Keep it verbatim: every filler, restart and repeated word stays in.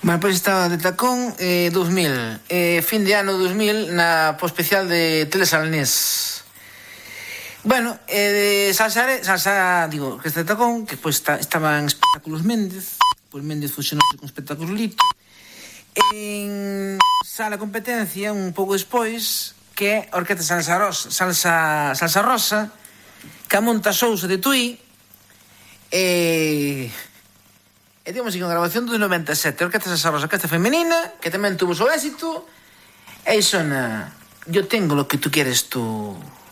Bueno, pois estaba de tacón eh, dous mil, eh, fin de ano dous mil na po especial de Telesalnés. Bueno, eh, de salsa, salsa, digo, que este tacón, que pois pues, estaba en Espectáculos Méndez, pois Méndez fusionóse con Espectáculos Lito, en sala competencia un pouco despois, que é Orquesta Salsa Rosa, salsa, salsa Rosa, que a monta Sousa de Tui, e... E digamos que unha grabación do noventa e sete, Orquesta Salsa Rosa, orquesta femenina, que tamén tuvo o seu éxito, e sona Yo tengo lo que tú quieres tú.